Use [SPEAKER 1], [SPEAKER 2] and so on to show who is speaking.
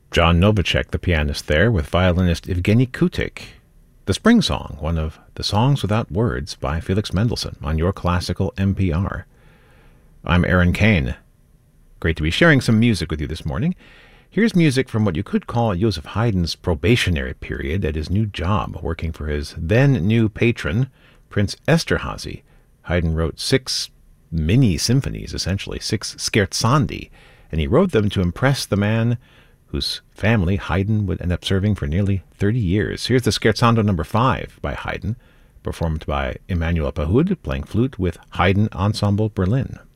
[SPEAKER 1] John Novacek, the pianist there, with violinist Evgeny Kutik. The Spring Song, one of the Songs Without Words by Felix Mendelssohn on Your Classical NPR. I'm Aaron Kane. Great to be sharing some music with you this morning. Here's music from what you could call Joseph Haydn's probationary period at his new job, working for his then-new patron, Prince Esterhazy. Haydn wrote 6 mini-symphonies, essentially, 6 scherzandi, and he wrote them to impress the man whose family Haydn would end up serving for nearly 30 years. Here's the Scherzando No. 5 by Haydn, performed by Emmanuel Pahud, playing flute with Haydn Ensemble Berlin.